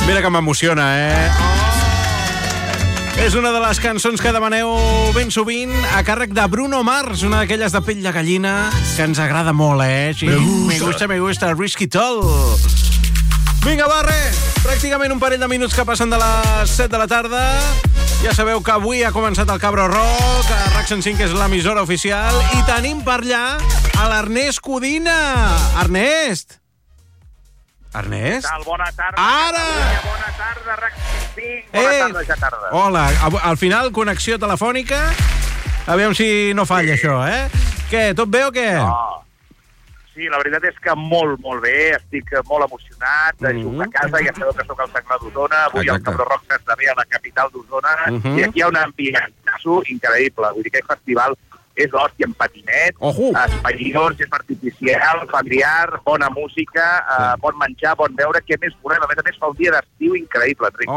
Mira que m'emociona, És una de les cançons que demaneu ben sovint a càrrec de Bruno Mars, una d'aquelles de pell de gallina que ens agrada molt, Sí, me gusta, Risky Toll. Vinga, va, pràcticament un parell de minuts que passen de les 7 de la tarda. Ja sabeu que avui ha començat el Cabro Rock, RAC 105 és l'emissora oficial, i tenim per allà a l'Ernest Codina. Ernest? Ernest? Bona tarda. Ara! Bona tarda, RAC 105. Bona tarda, ja tarda. Hola, al final connexió telefònica. Aviam si no falla això, Què, tot bé o què? No. Sí, la veritat és que molt, molt bé. Estic molt emocionat. Jugo a casa, ja sabeu que soc al Sagrada d'Osona. Avui el Cabro Rock s'esdevé a la capital d'Osona. I aquí hi ha un ambientasso increïble. Vull dir que aquest festival és l'hòstia en patinet, espanyolors, és artificial, familiar, bona música, bon menjar, bon beure. Què més volem? A més fa un dia d'estiu increïble, Enric.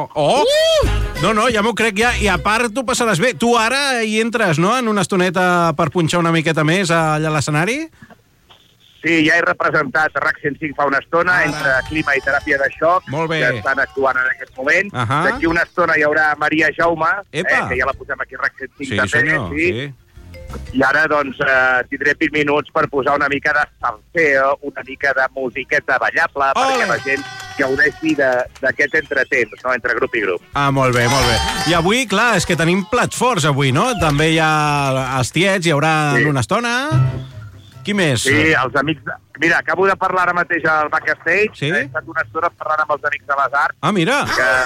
No, ja m'ho crec ja. I a part, tu passaràs bé. Tu ara hi entres, no?, en una estoneta per punxar una miqueta més allà a l'escenari? Sí, ja he representat RAC 105 fa una estona, entre clima i teràpia de xoc, que estan actuant en aquest moment. D'aquí una estona hi haurà Maria Jaume, que ja la posem aquí a RAC 105 també. Senyor, sí. I ara, doncs, tindré 20 minuts per posar una mica de salseo, una mica de musiqueta ballable, perquè la gent gaudeixi d'aquest entretemps, no?, entre grup i grup. Molt bé, molt bé. I avui, clar, és que tenim plats forts avui, no? També hi ha els tiets, hi haurà una estona. Qui més? Sí, els amics... Mira, acabo de parlar ara mateix al backstage. Sí? He estat una estona parlant amb els amics de les arts. Mira!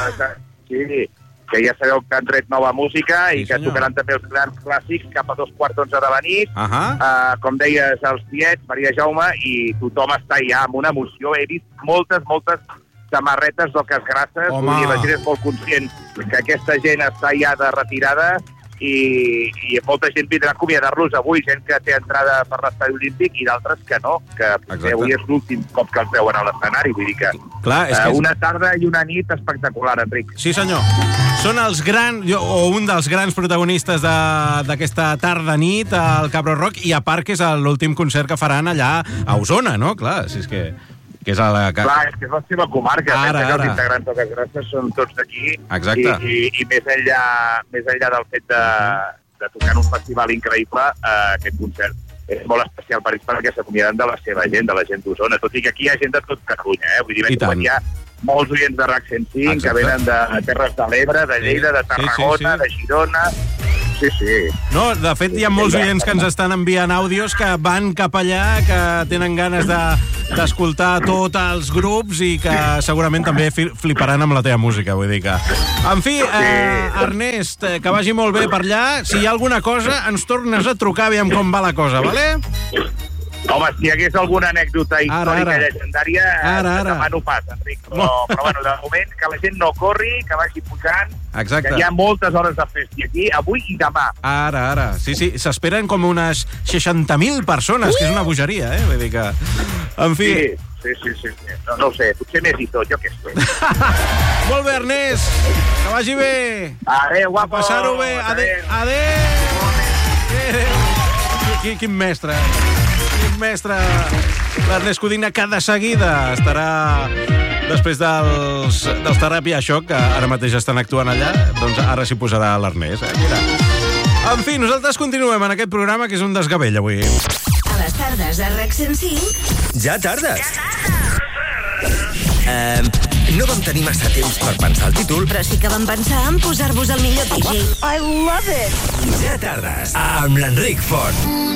Que ja sabeu que han tret nova música i que tocaran també els grans clàssics cap a 2:15 de la nit. Com deies, els tiets, Maria Jaume, i tothom està ja amb una emoció. He vist moltes samarretes d'oques grasses. La gent és molt conscient que aquesta gent està ja de retirada i molta gent vindrà a acomiadar-los avui, gent que té entrada per l'estadi olímpic i d'altres que no, que avui és l'últim cop que els veuen a l'escenari. Vull dir que una tarda i una nit espectacular, Enric. Sí, senyor. Són els grans, o un dels grans protagonistes d'aquesta tarda-nit al Cabro Rock, i a part que és l'últim concert que faran allà a Osona, no? Clar, si és que és a la... Clar, és que és la seva comarca. Els integrants de les grasses són tots d'aquí. Exacte. I més enllà del fet de tocar en un festival increïble, aquest concert és molt especial per ells perquè s'acomiaden de la seva gent, de la gent d'Osona. Tot i que aquí hi ha gent de tot Catalunya, Vull dir, hi ha molts oients de RAC 105 que venen de Terres de l'Ebre, de Lleida, de Tarragona, de Girona... Sí. No, de fet, hi ha molts oients que ens estan enviant àudios que van cap allà, que tenen ganes d'escoltar tots els grups i que segurament també fliparan amb la teva música, vull dir que... En fi, Ernest, que vagi molt bé per allà. Si hi ha alguna cosa, ens tornes a trucar, aviam com va la cosa, vale? Home, si hi hagués alguna anècdota històrica llegendària, demano pas, Enric. Però bueno, de moment, que la gent no corri, que vagi pujant, que hi ha moltes hores de festa aquí, avui i demà. Ara. Sí, s'esperen com unes 60.000 persones, que és una bogeria, Vull dir que... En fi... Sí. No ho sé, potser més i tot, jo què sé. Molt bé, Ernest, que vagi bé. Adéu, guapo. A passar-ho bé. Adéu. Quin mestre. L'Ernest Codina, que de seguida estarà, després dels Teràpia Xoc, que ara mateix estan actuant allà, doncs ara s'hi posarà l'Ernest. Mira. En fi, nosaltres continuem en aquest programa, que és un desgavell avui. A les tardes de RAC 105... Ja tardes! No vam tenir massa temps per pensar el títol, però sí que vam pensar en posar-vos el millor DJ. I love it! Ja tardes, amb l'Enric Font.